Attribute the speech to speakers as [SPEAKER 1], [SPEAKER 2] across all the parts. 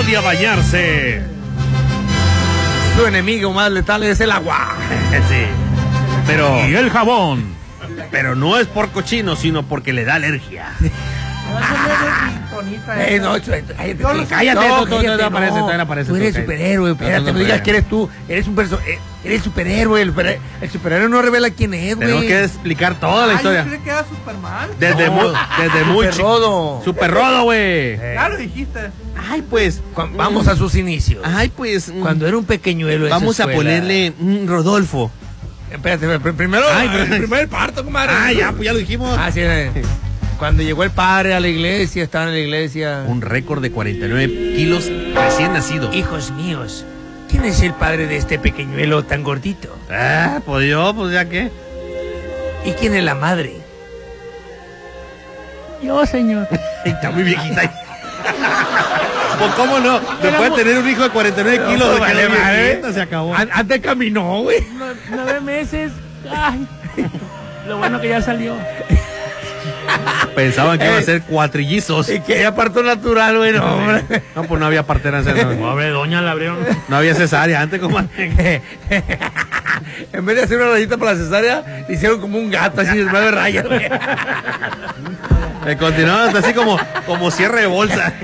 [SPEAKER 1] odia bañarse.
[SPEAKER 2] Su enemigo más letal es el agua.
[SPEAKER 1] Sí. Pero,
[SPEAKER 3] Y el jabón.
[SPEAKER 1] pero no es por cochino, sino porque le da alergia.
[SPEAKER 2] Cállate,
[SPEAKER 1] No,
[SPEAKER 2] tú,
[SPEAKER 1] no aparece, todavía no aparece.
[SPEAKER 2] Tú eres
[SPEAKER 1] Tú,
[SPEAKER 2] superhéroe, espérate, no digas que eres tú. Eres un eres superhéroe. El superhéroe no revela quién es, güey.
[SPEAKER 1] Tenemos que explicar toda la historia.
[SPEAKER 4] Yo creí que era Superman.
[SPEAKER 1] Desde muy
[SPEAKER 2] Super Rodo.
[SPEAKER 1] Super Rodo, güey.
[SPEAKER 4] Ya lo dijiste.
[SPEAKER 1] Ay, pues.
[SPEAKER 2] Vamos a sus inicios.
[SPEAKER 1] Ay, pues.
[SPEAKER 2] Cuando era un pequeñuelo.
[SPEAKER 1] Vamos a ponerle Rodolfo.
[SPEAKER 2] Espérate, primero.
[SPEAKER 1] Ay, pero-
[SPEAKER 2] primero el parto, comadre.
[SPEAKER 1] Ah, ya, pues ya lo dijimos.
[SPEAKER 2] Ah, sí. Cuando llegó el padre a la iglesia, estaba en la iglesia.
[SPEAKER 1] Un récord de 49 kilos recién nacido.
[SPEAKER 2] Hijos míos, ¿quién es el padre de este pequeñuelo tan gordito?
[SPEAKER 1] Ah, pues yo, pues ya qué.
[SPEAKER 2] ¿Y quién es la madre?
[SPEAKER 3] Yo, señor.
[SPEAKER 1] Está muy viejita. Pues cómo no, después de tener un hijo de 49 kilos de
[SPEAKER 2] vale,
[SPEAKER 1] que
[SPEAKER 2] madre.
[SPEAKER 1] viejita, se acabó.
[SPEAKER 2] Antes caminó, güey.
[SPEAKER 3] 9 meses. Ay. Lo bueno que ya salió.
[SPEAKER 1] Pensaban que iban a ser cuatrillizos.
[SPEAKER 2] Y que ya parto natural, güey, no, hombre.
[SPEAKER 1] No, pues no había partera en ese-
[SPEAKER 3] Pobre doña, la abrieron.
[SPEAKER 1] no había cesárea antes, como
[SPEAKER 2] En vez de hacer una rayita para la cesárea, le hicieron como un gato, así de 9 rayas, güey.
[SPEAKER 1] continuaban así como cierre de bolsa.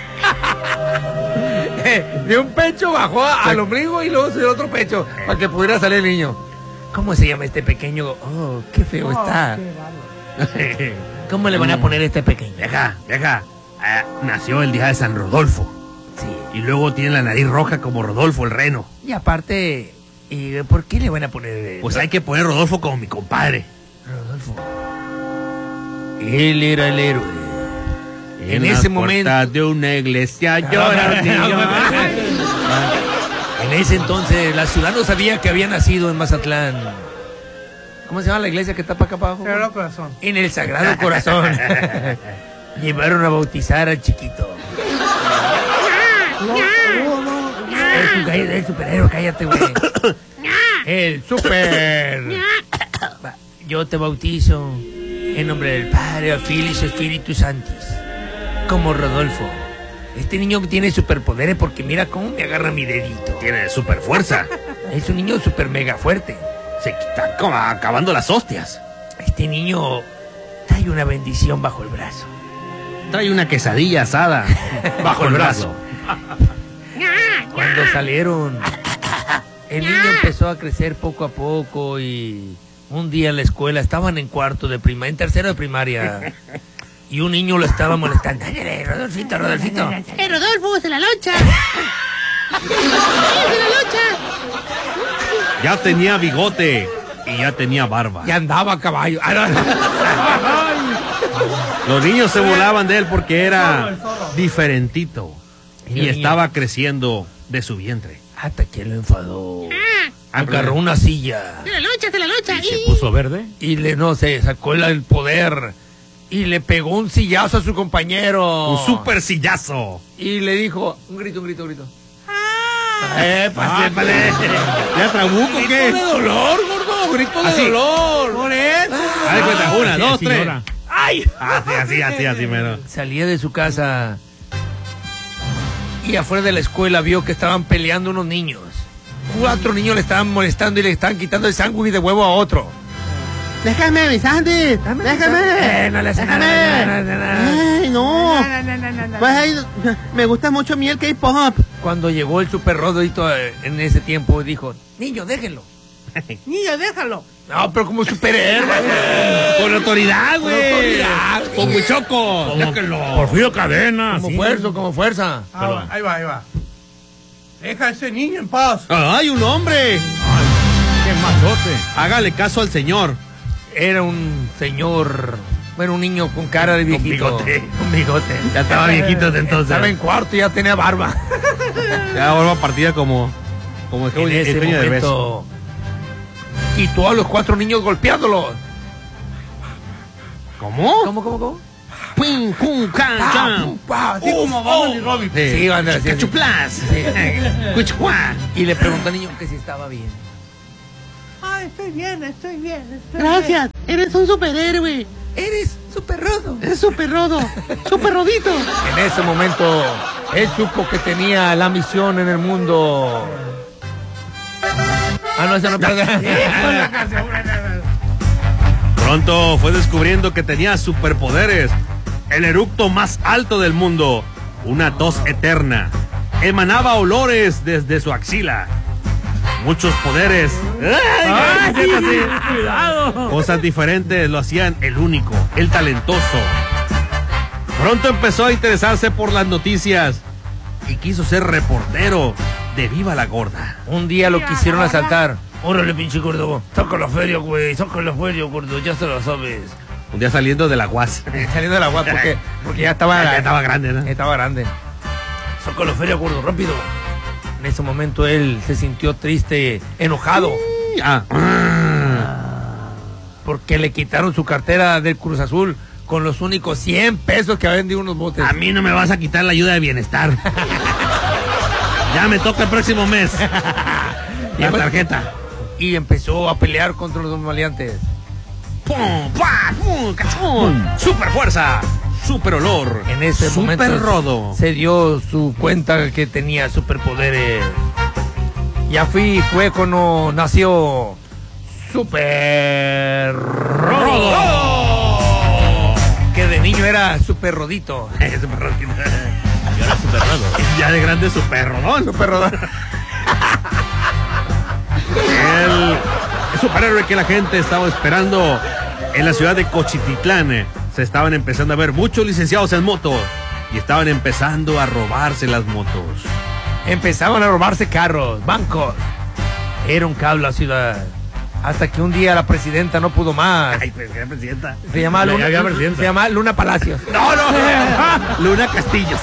[SPEAKER 2] De un pecho bajó al ombligo y luego subió otro pecho para que pudiera salir el niño. ¿Cómo se llama este pequeño? Oh, qué feo está. ¿Cómo le van a poner a este pequeño?
[SPEAKER 1] Vieja, nació el día de San Rodolfo.
[SPEAKER 2] Sí.
[SPEAKER 1] Y luego tiene la nariz roja como Rodolfo el reno.
[SPEAKER 2] Y aparte, ¿por qué le van a poner?
[SPEAKER 1] Pues hay que poner Rodolfo como mi compadre.
[SPEAKER 2] Rodolfo. Él era el héroe. En
[SPEAKER 1] las
[SPEAKER 2] ese momento.
[SPEAKER 1] puertas de una iglesia llora un niño.
[SPEAKER 2] En ese entonces, la ciudad no sabía que había nacido en Mazatlán. ¿Cómo se llama la iglesia que está para acá abajo?
[SPEAKER 4] Sagrado Corazón.
[SPEAKER 2] En el Sagrado Corazón. Llevaron a bautizar al chiquito. El superhéroe, cállate, güey. El super. Yo te bautizo en nombre del Padre, del Hijo y del Espíritu Santis. Como Rodolfo. Este niño tiene superpoderes porque mira cómo me agarra mi dedito.
[SPEAKER 1] Tiene super fuerza.
[SPEAKER 2] Es un niño super mega fuerte.
[SPEAKER 1] Se está como acabando las hostias.
[SPEAKER 2] Este niño trae una bendición bajo el brazo.
[SPEAKER 1] Trae una quesadilla asada bajo el brazo.
[SPEAKER 2] Cuando salieron, el niño empezó a crecer poco a poco y un día en la escuela estaban en en tercero de primaria. Y un niño lo estaba molestando. ¡Ándale, Rodolfito, Rodolfito!
[SPEAKER 5] Rodolfo, se la loncha. ¡Se la loncha!
[SPEAKER 1] Ya tenía bigote y ya tenía barba.
[SPEAKER 2] Y andaba a caballo.
[SPEAKER 1] Los niños se volaban de él porque era diferentito
[SPEAKER 2] Y
[SPEAKER 1] y
[SPEAKER 2] el
[SPEAKER 1] estaba creciendo de su vientre.
[SPEAKER 2] Hasta que lo enfadó. Agarró una silla
[SPEAKER 5] ¡Se la loncha, se la loncha!
[SPEAKER 3] ¿Se puso verde?
[SPEAKER 2] y no sé, sacó el poder y le pegó un sillazo a su compañero.
[SPEAKER 1] Un super sillazo.
[SPEAKER 2] Y le dijo, un grito.
[SPEAKER 1] ¡Épale! ¿Ya trabuco o
[SPEAKER 2] Grito
[SPEAKER 1] qué?
[SPEAKER 2] de dolor, gordo, grito de
[SPEAKER 1] Así.
[SPEAKER 2] dolor. Por eso.
[SPEAKER 1] Haz de cuenta, una,
[SPEAKER 3] Así,
[SPEAKER 1] dos,
[SPEAKER 3] así
[SPEAKER 1] tres.
[SPEAKER 3] llora.
[SPEAKER 2] ¡Ay!
[SPEAKER 1] Así, mero.
[SPEAKER 2] Salía de su casa y afuera de la escuela vio que estaban peleando unos niños. 4 niños le estaban molestando y le estaban quitando el sándwich de huevo a otro.
[SPEAKER 4] Déjame, mi Sandy. Déjame.
[SPEAKER 2] No le hace
[SPEAKER 4] Déjame.
[SPEAKER 2] nada.
[SPEAKER 4] Ay, no. Pues ahí, me gusta mucho a mí el K-pop.
[SPEAKER 2] Cuando llegó el super rodito en ese tiempo dijo, niño, déjenlo.
[SPEAKER 4] Niño, déjalo.
[SPEAKER 2] No, pero como superhéroe.
[SPEAKER 1] Con autoridad, güey.
[SPEAKER 2] autoridad.
[SPEAKER 1] Con muchoco. Déjenlo.
[SPEAKER 3] Porfirio Cadena.
[SPEAKER 2] Como fuerza.
[SPEAKER 4] Ahí va. Deja a ese niño en paz.
[SPEAKER 1] ¡Ay, un hombre!
[SPEAKER 3] Qué machote.
[SPEAKER 1] Hágale caso al señor.
[SPEAKER 2] Era un señor, bueno, un niño con cara de viejito.
[SPEAKER 1] Con bigote. Ya estaba viejito desde entonces.
[SPEAKER 2] Estaba en cuarto y ya tenía barba.
[SPEAKER 1] Ya vuelvo a partida como
[SPEAKER 2] En ese
[SPEAKER 1] Eugenio Derbez.
[SPEAKER 2] momento quitó a los 4 niños golpeándolos.
[SPEAKER 1] ¿Cómo?
[SPEAKER 2] ¿Cómo?
[SPEAKER 1] Pum, pum, can, chan.
[SPEAKER 2] Así como Batman y Robin. Sí, van a decir.
[SPEAKER 1] Cachuplas.
[SPEAKER 2] Sí.
[SPEAKER 1] Cuchua.
[SPEAKER 2] Y le preguntó al niño que si estaba bien.
[SPEAKER 4] Estoy bien.
[SPEAKER 5] Gracias, eres un superhéroe.
[SPEAKER 2] Eres súper rodo.
[SPEAKER 5] Eres súper rodo. Súper rodito.
[SPEAKER 2] En ese momento Él supo que tenía la misión en el mundo. Ah, no, eso no puede.
[SPEAKER 1] Pronto fue descubriendo que tenía superpoderes. El eructo más alto del mundo. Una tos eterna. Emanaba olores desde su axila. Muchos poderes. ¡Ay,
[SPEAKER 3] ¡Cuidado!
[SPEAKER 1] cosas diferentes lo hacían el único, el talentoso. Pronto empezó a interesarse por las noticias y quiso ser reportero de Viva la Gorda.
[SPEAKER 2] Un día lo quisieron asaltar. Órale, pinche gordo. Saca la feria, güey. Saca la feria, gordo. Ya se lo sabes.
[SPEAKER 1] Un día saliendo de la UAS.
[SPEAKER 2] Saliendo de la UAS porque ya estaba
[SPEAKER 1] grande, ¿no?
[SPEAKER 2] Estaba grande. Saca la feria, gordo, rápido. En ese momento él se sintió triste, enojado. Porque le quitaron su cartera del Cruz Azul con los únicos 100 pesos que habían vendido unos botes.
[SPEAKER 1] A mí no me vas a quitar la ayuda de bienestar. Ya me toca el próximo mes. La tarjeta.
[SPEAKER 2] Y empezó a pelear contra los maleantes.
[SPEAKER 1] ¡Pum! ¡Pah! ¡Pum! ¡Cachón! ¡Super fuerza! ¡Super olor!
[SPEAKER 2] En ese momento
[SPEAKER 1] ¡Super rodo!
[SPEAKER 2] se dio su cuenta que tenía superpoderes. Ya fue cuando nació Super Rodo. Que de niño era Super Rodito.
[SPEAKER 1] Super rodito. Y ahora super rodo. Ya de grande super rodón.
[SPEAKER 2] Super Rodón.
[SPEAKER 1] El superhéroe que la gente estaba esperando en la ciudad de Cochititlán. Se estaban empezando a ver muchos licenciados en moto y estaban empezando a robarse las motos.
[SPEAKER 2] Empezaban a robarse carros, bancos. Era un caos la ciudad. Hasta que un día la presidenta no pudo más.
[SPEAKER 1] Ay, pues, era presidenta.
[SPEAKER 2] Se llamaba
[SPEAKER 1] Ya había
[SPEAKER 2] Luna,
[SPEAKER 1] presidenta.
[SPEAKER 2] se llamaba Luna Palacios.
[SPEAKER 1] No. Luna Castillos.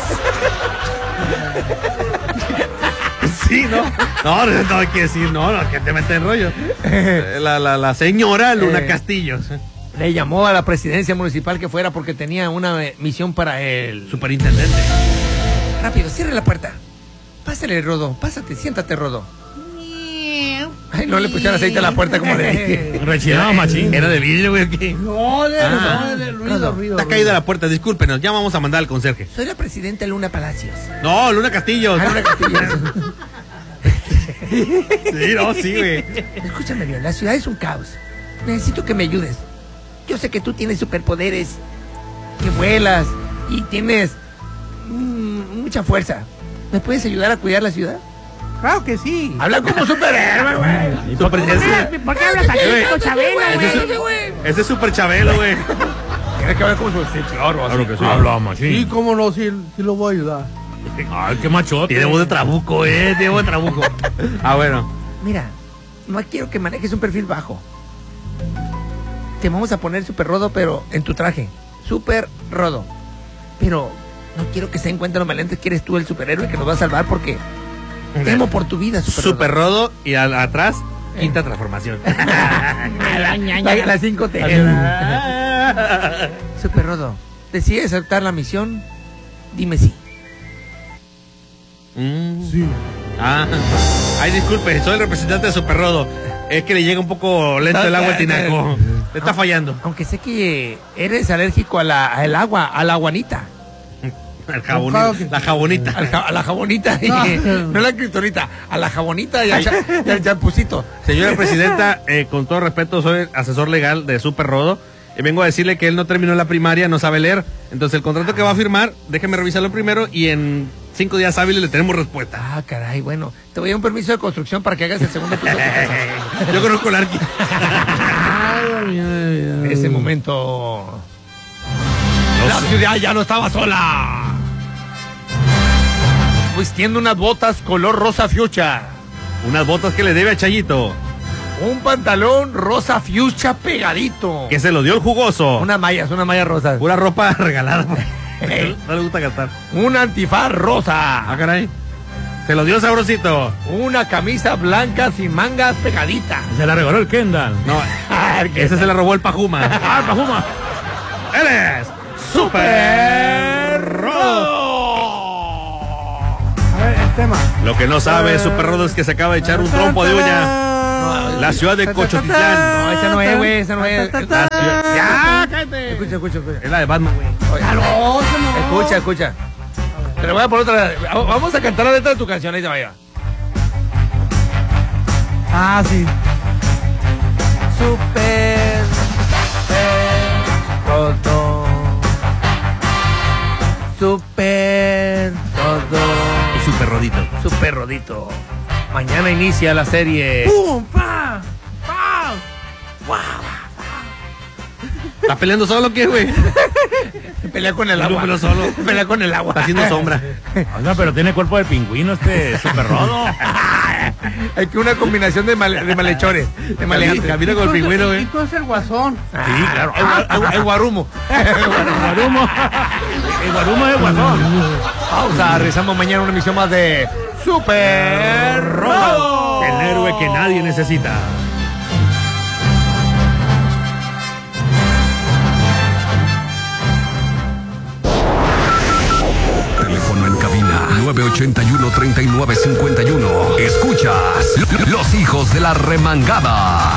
[SPEAKER 1] Sí, ¿no? No hay que decir, no, que te mete en rollo. La señora Luna Castillos.
[SPEAKER 2] Le llamó a la presidencia municipal que fuera porque tenía una misión para él.
[SPEAKER 1] Superintendente.
[SPEAKER 2] Rápido, cierre la puerta. Pásale, Rodo. Pásate, siéntate, Rodo. Ay, no le pusieron aceite a la puerta como le dije.
[SPEAKER 1] Rechinado, machín. Era de vidrio, güey. ¿Qué?
[SPEAKER 3] No, de ruido.
[SPEAKER 1] Está caída la puerta, discúlpenos. Ya vamos a mandar al conserje.
[SPEAKER 2] Soy la presidenta Luna Palacios.
[SPEAKER 1] No, Luna Castillos.
[SPEAKER 2] Luna Castillo.
[SPEAKER 1] Sí, no, sí, güey.
[SPEAKER 2] Escúchame bien, la ciudad es un caos. Necesito que me ayudes. Yo sé que tú tienes superpoderes, que vuelas y tienes mucha fuerza. ¿Me puedes ayudar a cuidar la ciudad?
[SPEAKER 3] Claro que sí.
[SPEAKER 2] Habla como superhéroe, güey.
[SPEAKER 3] ¿Por qué hablas así,
[SPEAKER 1] Güey,
[SPEAKER 3] Chabelo, güey?
[SPEAKER 1] Ese es Super Chabelo, güey.
[SPEAKER 2] Tienes que hablar como superhéroe. Sí, claro,
[SPEAKER 1] que sí.
[SPEAKER 6] Habla, machín.
[SPEAKER 3] Sí, cómo no, sí lo voy a ayudar.
[SPEAKER 6] Ay, qué machote.
[SPEAKER 1] Tiene voz de trabuco, tiene voz de trabuco. Bueno.
[SPEAKER 2] Mira, no quiero que manejes un perfil bajo. Te vamos a poner Super Rodo, pero en tu traje. Super Rodo. Pero no quiero que se den cuenta los maleantes que eres tú el superhéroe que nos va a salvar porque temo por tu vida,
[SPEAKER 1] Super Rodo y atrás, quinta transformación.
[SPEAKER 2] La 5T. Super Rodo, ¿decides aceptar la misión? Dime sí.
[SPEAKER 3] Sí.
[SPEAKER 1] Ay, disculpe, soy el representante de Super Rodo. Es que le llega un poco lento el agua al tinaco. Le está fallando.
[SPEAKER 2] Aunque sé que eres alérgico al agua, a la aguanita.
[SPEAKER 1] La jabonita.
[SPEAKER 2] A la jabonita. No la criptonita. A la jabonita y al champusito.
[SPEAKER 1] Señora presidenta, con todo respeto, soy asesor legal de Super Rodo. Y vengo a decirle que él no terminó la primaria, no sabe leer. Entonces el contrato que va a firmar, déjeme revisarlo primero y en 5 días hábiles le tenemos respuesta.
[SPEAKER 2] Ah, caray, bueno. Te voy a dar un permiso de construcción para que hagas el segundo piso.
[SPEAKER 1] Yo conozco el arqui.
[SPEAKER 2] En ese momento la ciudad ya no estaba sola. Vistiendo unas botas color rosa fuchsia.
[SPEAKER 1] Unas botas que le debe a Chayito.
[SPEAKER 2] Un pantalón rosa fuchsia pegadito.
[SPEAKER 1] Que se lo dio el jugoso.
[SPEAKER 2] Unas mallas rosas.
[SPEAKER 1] Pura ropa regalada. No le gusta gastar.
[SPEAKER 2] Un antifaz rosa.
[SPEAKER 1] Ah, caray. Se lo dio sabrosito.
[SPEAKER 2] Una camisa blanca sin mangas pegadita.
[SPEAKER 6] Se la regaló el Kendall.
[SPEAKER 1] No, ese se la robó el Pajuma.
[SPEAKER 6] ¡Ah, Pajuma!
[SPEAKER 1] Él es Super Rodo.
[SPEAKER 3] A ver, el tema.
[SPEAKER 1] Lo que no sabe Super Rodo es que se acaba de echar un trompo de uña. La ciudad de Cochotitlán.
[SPEAKER 2] No, esa no es, güey, esa no es.
[SPEAKER 1] Ya, cállate.
[SPEAKER 2] Escucha.
[SPEAKER 1] Es la de Batman, güey.
[SPEAKER 2] Escucha. Te lo voy a poner otra vez. Vamos a cantar la letra de tu canción, ahí te vaya.
[SPEAKER 3] Ah, sí.
[SPEAKER 2] Super todo. Super todo.
[SPEAKER 1] Y super rodito.
[SPEAKER 2] Super rodito. Mañana inicia la serie.
[SPEAKER 3] ¡Pum! ¡Pa! ¡Pa!
[SPEAKER 1] ¿Estás peleando solo o qué, güey?
[SPEAKER 2] Pelea con el agua.
[SPEAKER 1] Pero solo.
[SPEAKER 2] Pelea con el agua.
[SPEAKER 1] Está haciendo sombra.
[SPEAKER 6] Oiga, pero tiene cuerpo de pingüino este super rodo.
[SPEAKER 2] Hay que una combinación de malhechores. De maleantes.
[SPEAKER 1] Camina con el pingüino,
[SPEAKER 3] Y
[SPEAKER 1] güey.
[SPEAKER 3] tú eres el guasón.
[SPEAKER 6] Sí, claro.
[SPEAKER 2] El guarumo.
[SPEAKER 6] Guarumo. El guarumo es guasón.
[SPEAKER 2] Pausa. Regresamos mañana una emisión más de Super Rodo.
[SPEAKER 1] El héroe que nadie necesita.
[SPEAKER 7] Teléfono en cabina 981-3951. Escuchas Los Hijos de la Remangada.